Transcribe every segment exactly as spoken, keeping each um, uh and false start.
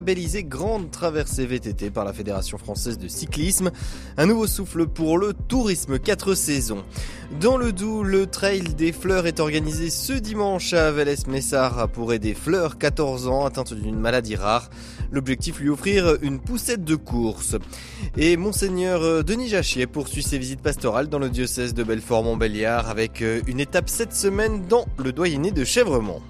Labellisée grande traversée V T T par la Fédération française de cyclisme. Un nouveau souffle pour le tourisme quatre saisons. Dans le Doubs, le Trail des Fleurs est organisé ce dimanche à Vélez-Messard pour aider Fleur, quatorze ans, atteinte d'une maladie rare. L'objectif, lui offrir une poussette de course. Et Monseigneur Denis Jachier poursuit ses visites pastorales dans le diocèse de Belfort-Montbéliard avec une étape cette semaine dans le doyenné de Chèvremont.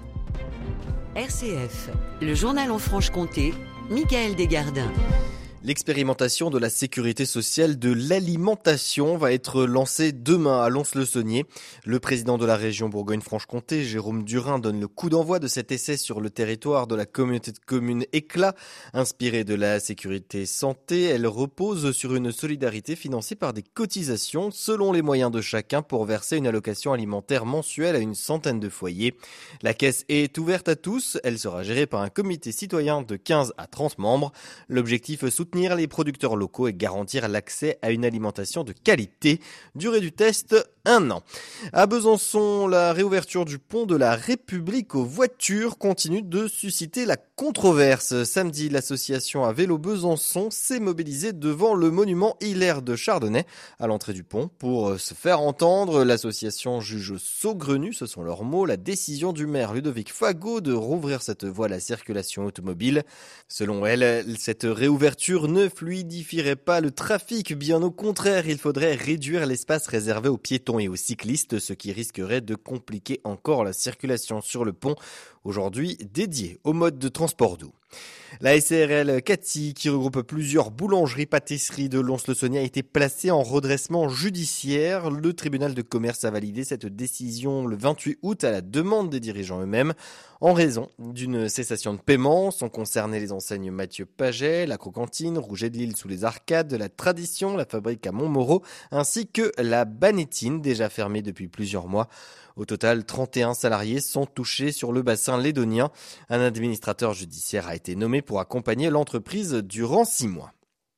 R C F, le journal en Franche-Comté, Michael Desgardins. L'expérimentation de la sécurité sociale de l'alimentation va être lancée demain à Lons-le-Saunier. Le président de la région Bourgogne-Franche-Comté, Jérôme Durin, donne le coup d'envoi de cet essai sur le territoire de la communauté de communes Éclat. Inspirée de la sécurité santé, elle repose sur une solidarité financée par des cotisations selon les moyens de chacun pour verser une allocation alimentaire mensuelle à une centaine de foyers. La caisse est ouverte à tous. Elle sera gérée par un comité citoyen de quinze à trente membres. L'objectif est soutenir les producteurs locaux et garantir l'accès à une alimentation de qualité. Durée du test, un an. À Besançon, la réouverture du pont de la République aux voitures continue de susciter la controverse. Samedi, l'association à vélo Besançon s'est mobilisée devant le monument Hilaire de Chardonnay à l'entrée du pont. Pour se faire entendre, l'association juge saugrenue, ce sont leurs mots, la décision du maire Ludovic Fagot de rouvrir cette voie à la circulation automobile. Selon elle, cette réouverture ne fluidifierait pas le trafic. Bien au contraire, il faudrait réduire l'espace réservé aux piétons et aux cyclistes, ce qui risquerait de compliquer encore la circulation sur le pont, aujourd'hui dédié au mode de transport doux. La S A R L Cathy, qui regroupe plusieurs boulangeries-pâtisseries de Lons-le-Saunier, a été placée en redressement judiciaire. Le tribunal de commerce a validé cette décision le vingt-huit août à la demande des dirigeants eux-mêmes. En raison d'une cessation de paiement, sont concernées les enseignes Mathieu Paget, la Crocantine, Rouget de Lille sous les Arcades, la Tradition, la Fabrique à Montmoreau, ainsi que la Banétine, déjà fermée depuis plusieurs mois. Au total, trente et un salariés sont touchés sur le bassin lédonien. Un administrateur judiciaire a été nommé pour accompagner l'entreprise durant six mois.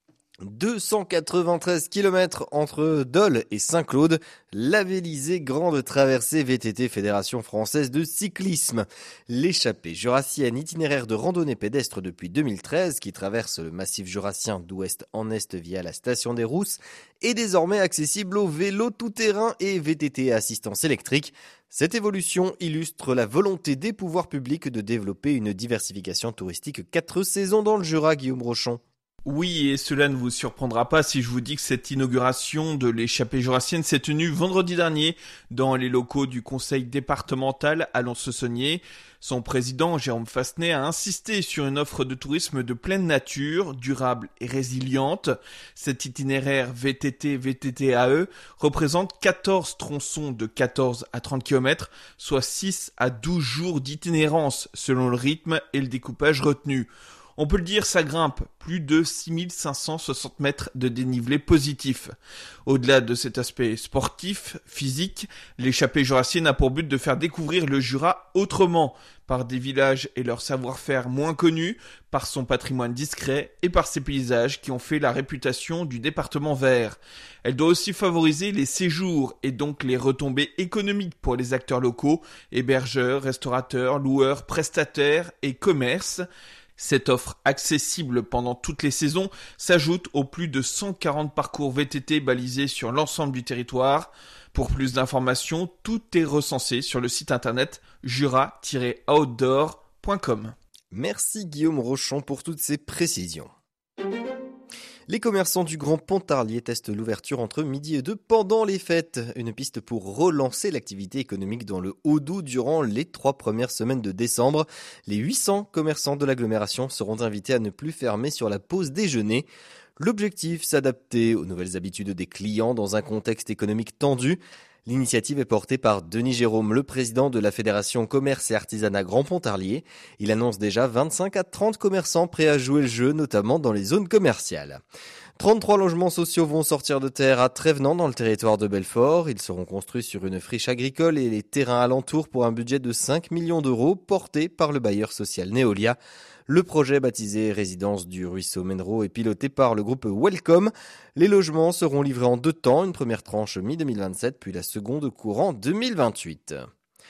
deux cent quatre-vingt-treize kilomètres entre Dole et Saint-Claude, labellisée grande traversée V T T Fédération française de cyclisme. L'échappée jurassienne, itinéraire de randonnée pédestre depuis deux mille treize qui traverse le massif jurassien d'ouest en est via la station des Rousses, est désormais accessible aux vélos tout-terrain et V T T à assistance électrique. Cette évolution illustre la volonté des pouvoirs publics de développer une diversification touristique quatre saisons dans le Jura, Guillaume Rochon. Oui, et cela ne vous surprendra pas si je vous dis que cette inauguration de l'échappée jurassienne s'est tenue vendredi dernier dans les locaux du conseil départemental à Lons-le-Saunier. Son président, Jérôme Fassenet, a insisté sur une offre de tourisme de pleine nature, durable et résiliente. Cet itinéraire V T T V T T A E représente quatorze tronçons de quatorze à trente kilomètres, soit six à douze jours d'itinérance selon le rythme et le découpage retenu. On peut le dire, ça grimpe, plus de six mille cinq cent soixante mètres de dénivelé positif. Au-delà de cet aspect sportif, physique, l'échappée jurassienne a pour but de faire découvrir le Jura autrement, par des villages et leur savoir-faire moins connus, par son patrimoine discret et par ses paysages qui ont fait la réputation du département vert. Elle doit aussi favoriser les séjours et donc les retombées économiques pour les acteurs locaux, hébergeurs, restaurateurs, loueurs, prestataires et commerces. Cette offre accessible pendant toutes les saisons s'ajoute aux plus de cent quarante parcours V T T balisés sur l'ensemble du territoire. Pour plus d'informations, tout est recensé sur le site internet jura tiret outdoor point com. Merci Guillaume Rochon pour toutes ces précisions. Les commerçants du Grand Pontarlier testent l'ouverture entre midi et deux pendant les fêtes. Une piste pour relancer l'activité économique dans le Haut-Doubs durant les trois premières semaines de décembre. Les huit cents commerçants de l'agglomération seront invités à ne plus fermer sur la pause déjeuner. L'objectif, s'adapter aux nouvelles habitudes des clients dans un contexte économique tendu. L'initiative est portée par Denis Jérôme, le président de la Fédération Commerce et Artisanat Grand Pontarlier. Il annonce déjà vingt-cinq à trente commerçants prêts à jouer le jeu, notamment dans les zones commerciales. trente-trois logements sociaux vont sortir de terre à Trévenant dans le territoire de Belfort. Ils seront construits sur une friche agricole et les terrains alentours pour un budget de cinq millions d'euros porté par le bailleur social Neolia. Le projet baptisé Résidence du Ruisseau Menro est piloté par le groupe Welcome. Les logements seront livrés en deux temps, une première tranche mi deux mille vingt-sept puis la seconde courant deux mille vingt-huit.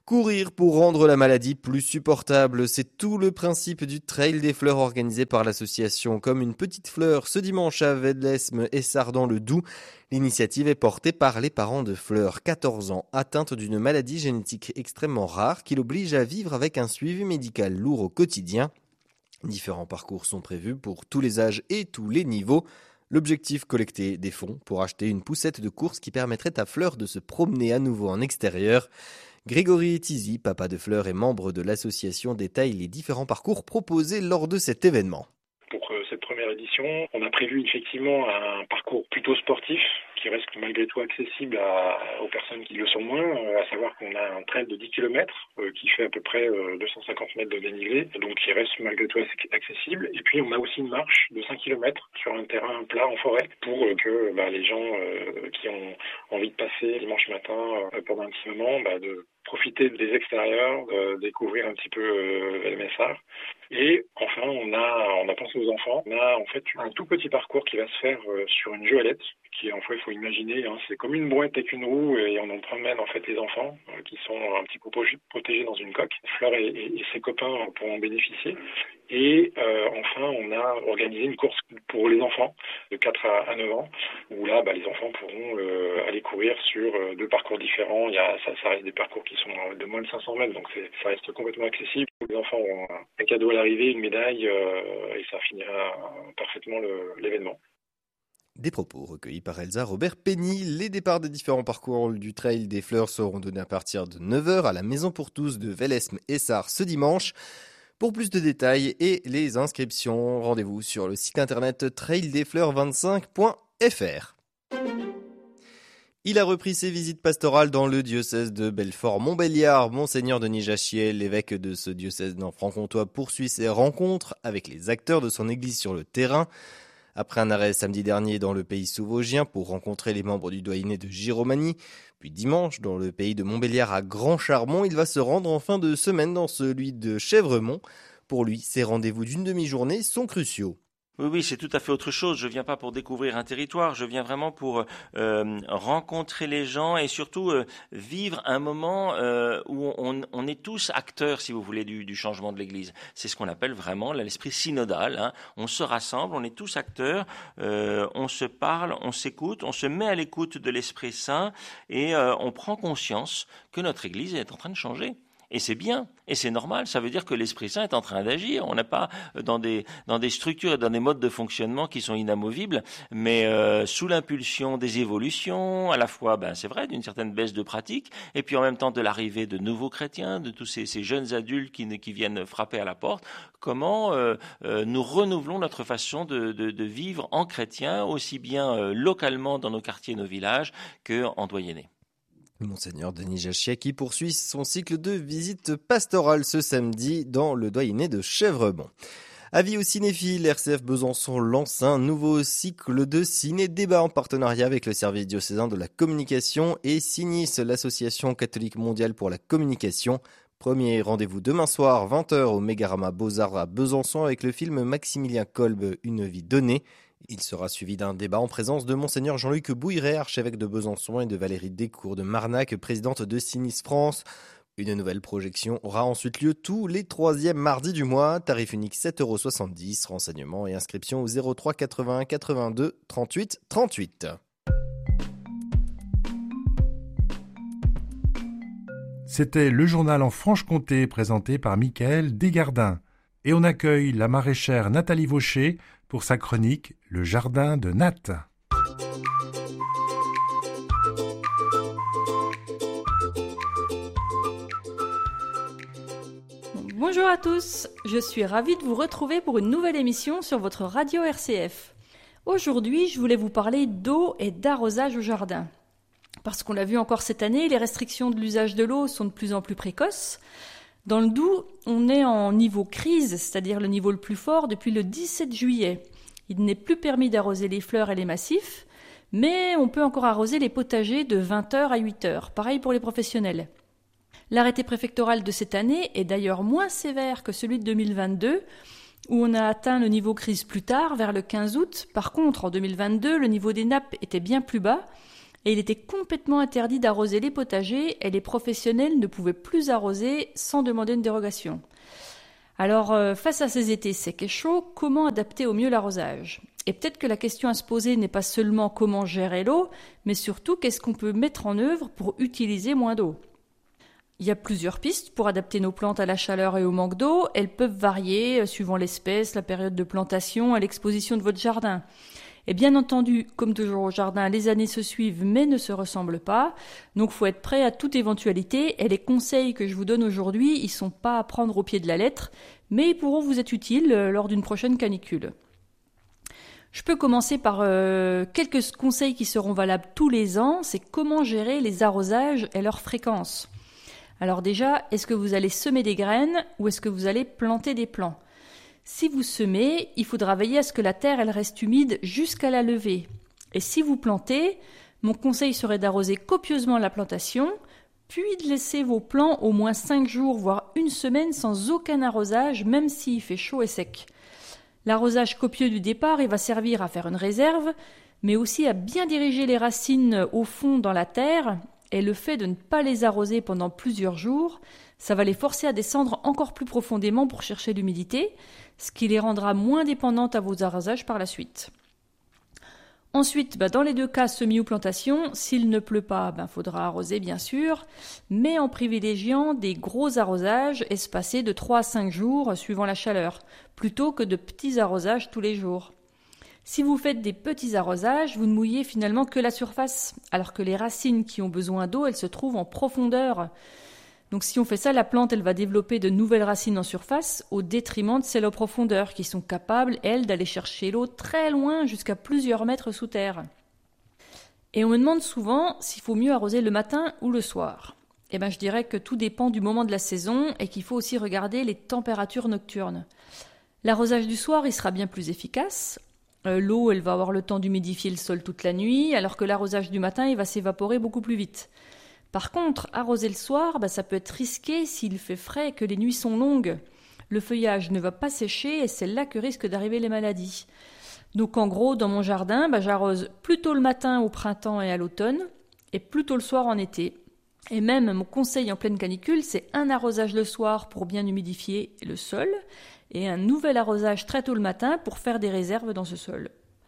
Courir pour rendre la maladie plus supportable, c'est tout le principe du Trail des Fleurs organisé par l'association Comme une petite fleur ce dimanche à Velesme-Essart dans le Doubs. L'initiative est portée par les parents de Fleur, quatorze ans, atteinte d'une maladie génétique extrêmement rare qui l'oblige à vivre avec un suivi médical lourd au quotidien. Différents parcours sont prévus pour tous les âges et tous les niveaux. L'objectif, collecter des fonds pour acheter une poussette de course qui permettrait à Fleur de se promener à nouveau en extérieur. Grégory Tizy, papa de Fleur et membre de l'association, détaille les différents parcours proposés lors de cet événement. Pour cette première édition, on a prévu effectivement un parcours plutôt sportif qui reste malgré tout accessible à, aux personnes qui le sont moins, à savoir qu'on a un trail de dix kilomètres euh, qui fait à peu près euh, deux cent cinquante mètres de dénivelé, donc qui reste malgré tout accessible. Et puis on a aussi une marche de cinq kilomètres sur un terrain plat en forêt pour euh, que bah, les gens euh, qui ont envie de passer dimanche matin euh, pendant un petit moment, bah, de profiter des extérieurs, de découvrir un petit peu euh, Velesme-Essart. Et enfin, on a, on a pensé aux enfants. On a en fait un tout petit parcours qui va se faire euh, sur une joëlette, qui en fait, il faut imaginer, hein, c'est comme une brouette avec une roue et on en promène en fait les enfants euh, qui sont un petit peu protégés dans une coque. Fleur et, et, et ses copains pourront en bénéficier. Et euh, enfin, on a organisé une course pour les enfants de quatre à neuf ans, où là, bah, les enfants pourront euh, aller courir sur euh, deux parcours différents. Il y a, ça, ça reste des parcours qui sont de moins de cinq cents mètres, donc c'est, ça reste complètement accessible. Les enfants auront un cadeau à l'arrivée, une médaille, euh, et ça finira parfaitement le, l'événement. Des propos recueillis par Elsa Robert-Penny. Les départs des différents parcours du Trail des Fleurs seront donnés à partir de neuf heures à la Maison pour tous de Velesme-Essart ce dimanche. Pour plus de détails et les inscriptions, rendez-vous sur le site internet trail des fleurs vingt-cinq point f r. Il a repris ses visites pastorales dans le diocèse de Belfort-Montbéliard. Monseigneur Denis Jachier, l'évêque de ce diocèse dans franc-comtois, poursuit ses rencontres avec les acteurs de son église sur le terrain. Après un arrêt samedi dernier dans le pays souvosgien pour rencontrer les membres du doyenné de Giromagny, puis dimanche dans le pays de Montbéliard à Grand-Charmont, il va se rendre en fin de semaine dans celui de Chèvremont. Pour lui, ces rendez-vous d'une demi-journée sont cruciaux. Oui, oui, c'est tout à fait autre chose. Je viens pas pour découvrir un territoire, je viens vraiment pour euh, rencontrer les gens et surtout euh, vivre un moment euh, où on, on est tous acteurs, si vous voulez, du, du changement de l'Église. C'est ce qu'on appelle vraiment l'esprit synodal. Hein. On se rassemble, on est tous acteurs, euh, on se parle, on s'écoute, on se met à l'écoute de l'Esprit Saint et euh, on prend conscience que notre Église est en train de changer. Et c'est bien, et c'est normal, ça veut dire que l'Esprit Saint est en train d'agir. On n'est pas dans des, dans des structures et dans des modes de fonctionnement qui sont inamovibles, mais euh, sous l'impulsion des évolutions, à la fois, ben, c'est vrai, d'une certaine baisse de pratique, et puis en même temps de l'arrivée de nouveaux chrétiens, de tous ces, ces jeunes adultes qui, qui viennent frapper à la porte, comment euh, euh, nous renouvelons notre façon de, de, de vivre en chrétien, aussi bien euh, localement dans nos quartiers, nos villages, qu'en doyenné. Monseigneur Denis Jachier qui poursuit son cycle de visites pastorales ce samedi dans le doyenné de Chèvremont. Avis aux cinéphiles, R C F Besançon lance un nouveau cycle de ciné-débat en partenariat avec le service diocésain de la communication et Sinis, l'association catholique mondiale pour la communication. Premier rendez-vous demain soir, vingt heures au Mégarama Beaux-Arts à Besançon avec le film Maximilien Kolb, Une vie donnée. Il sera suivi d'un débat en présence de Monseigneur Jean-Luc Bouilleret, archevêque de Besançon, et de Valérie Descours de Marnac, présidente de Sinis France. Une nouvelle projection aura ensuite lieu tous les troisièmes mardis du mois. Tarif unique sept euros soixante-dix. Renseignements et inscriptions au zéro trois quatre-vingts quatre-vingt-deux trente-huit trente-huit. C'était le journal en Franche-Comté présenté par Michael Desgardins. Et on accueille la maraîchère Nathalie Vaucher pour sa chronique « Le jardin de Nat ». Bonjour à tous, je suis ravie de vous retrouver pour une nouvelle émission sur votre radio R C F. Aujourd'hui, je voulais vous parler d'eau et d'arrosage au jardin. Parce qu'on l'a vu encore cette année, les restrictions de l'usage de l'eau sont de plus en plus précoces. Dans le Doubs, on est en niveau crise, c'est-à-dire le niveau le plus fort depuis le dix-sept juillet. Il n'est plus permis d'arroser les fleurs et les massifs, mais on peut encore arroser les potagers de vingt heures à huit heures, pareil pour les professionnels. L'arrêté préfectoral de cette année est d'ailleurs moins sévère que celui de deux mille vingt-deux, où on a atteint le niveau crise plus tard, vers le quinze août. Par contre, en deux mille vingt-deux, le niveau des nappes était bien plus bas, et il était complètement interdit d'arroser les potagers et les professionnels ne pouvaient plus arroser sans demander une dérogation. Alors, euh, face à ces étés secs et chauds, comment adapter au mieux l'arrosage ? Et peut-être que la question à se poser n'est pas seulement comment gérer l'eau, mais surtout qu'est-ce qu'on peut mettre en œuvre pour utiliser moins d'eau ? Il y a plusieurs pistes pour adapter nos plantes à la chaleur et au manque d'eau. Elles peuvent varier suivant l'espèce, la période de plantation et l'exposition de votre jardin. Et bien entendu, comme toujours au jardin, les années se suivent mais ne se ressemblent pas. Donc il faut être prêt à toute éventualité. Et les conseils que je vous donne aujourd'hui, ils ne sont pas à prendre au pied de la lettre, mais ils pourront vous être utiles lors d'une prochaine canicule. Je peux commencer par euh, quelques conseils qui seront valables tous les ans. C'est comment gérer les arrosages et leur fréquence. Alors déjà, est-ce que vous allez semer des graines ou est-ce que vous allez planter des plants ? Si vous semez, il faudra veiller à ce que la terre elle reste humide jusqu'à la levée. Et si vous plantez, mon conseil serait d'arroser copieusement la plantation, puis de laisser vos plants au moins cinq jours, voire une semaine sans aucun arrosage, même s'il fait chaud et sec. L'arrosage copieux du départ, il va servir à faire une réserve, mais aussi à bien diriger les racines au fond dans la terre. Et le fait de ne pas les arroser pendant plusieurs jours, ça va les forcer à descendre encore plus profondément pour chercher l'humidité, ce qui les rendra moins dépendantes à vos arrosages par la suite. Ensuite, bah dans les deux cas, semis ou plantation, s'il ne pleut pas, bah faudra arroser bien sûr, mais en privilégiant des gros arrosages espacés de trois à cinq jours suivant la chaleur, plutôt que de petits arrosages tous les jours. Si vous faites des petits arrosages, vous ne mouillez finalement que la surface, alors que les racines qui ont besoin d'eau, elles se trouvent en profondeur. Donc si on fait ça, la plante, elle va développer de nouvelles racines en surface au détriment de celles en profondeur, qui sont capables, elles, d'aller chercher l'eau très loin, jusqu'à plusieurs mètres sous terre. Et on me demande souvent s'il faut mieux arroser le matin ou le soir. Eh bien, je dirais que tout dépend du moment de la saison et qu'il faut aussi regarder les températures nocturnes. L'arrosage du soir, il sera bien plus efficace. Euh, l'eau, elle va avoir le temps d'humidifier le sol toute la nuit, alors que l'arrosage du matin, il va s'évaporer beaucoup plus vite. Par contre, arroser le soir, bah, ça peut être risqué s'il fait frais et que les nuits sont longues. Le feuillage ne va pas sécher et c'est là que risquent d'arriver les maladies. Donc en gros, dans mon jardin, bah, j'arrose plutôt le matin au printemps et à l'automne, et plutôt le soir en été. Et même mon conseil en pleine canicule, c'est un arrosage le soir pour bien humidifier le sol, et un nouvel arrosage très tôt le matin pour faire des réserves dans ce sol.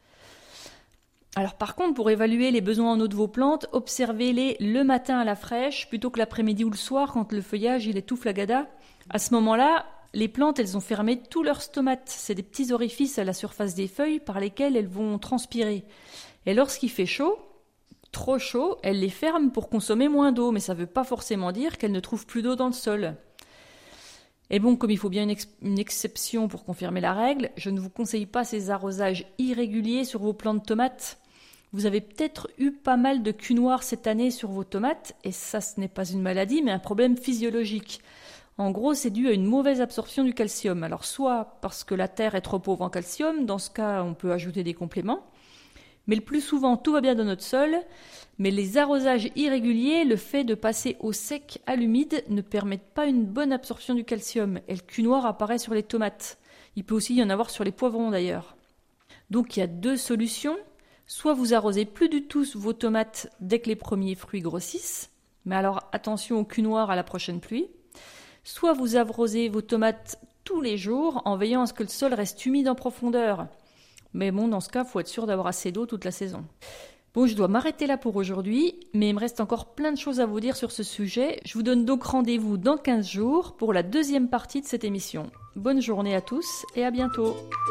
Alors par contre, pour évaluer les besoins en eau de vos plantes, observez-les le matin à la fraîche plutôt que l'après-midi ou le soir quand le feuillage il est tout flagada. À ce moment-là, les plantes elles ont fermé tous leurs stomates. C'est des petits orifices à la surface des feuilles par lesquels elles vont transpirer. Et lorsqu'il fait chaud, trop chaud, elles les ferment pour consommer moins d'eau, mais ça ne veut pas forcément dire qu'elles ne trouvent plus d'eau dans le sol. Et bon, comme il faut bien une, ex- une exception pour confirmer la règle, je ne vous conseille pas ces arrosages irréguliers sur vos plants de tomates. Vous avez peut-être eu pas mal de cul noir cette année sur vos tomates, et ça ce n'est pas une maladie, mais un problème physiologique. En gros, c'est dû à une mauvaise absorption du calcium. Alors soit parce que la terre est trop pauvre en calcium, dans ce cas on peut ajouter des compléments, mais le plus souvent tout va bien dans notre sol, mais les arrosages irréguliers, le fait de passer au sec à l'humide, ne permettent pas une bonne absorption du calcium, et le cul noir apparaît sur les tomates. Il peut aussi y en avoir sur les poivrons d'ailleurs. Donc il y a deux solutions. Soit vous arrosez plus du tout vos tomates dès que les premiers fruits grossissent, mais alors attention au cul noir à la prochaine pluie. Soit vous arrosez vos tomates tous les jours en veillant à ce que le sol reste humide en profondeur. Mais bon, dans ce cas, il faut être sûr d'avoir assez d'eau toute la saison. Bon, je dois m'arrêter là pour aujourd'hui, mais il me reste encore plein de choses à vous dire sur ce sujet. Je vous donne donc rendez-vous dans quinze jours pour la deuxième partie de cette émission. Bonne journée à tous et à bientôt.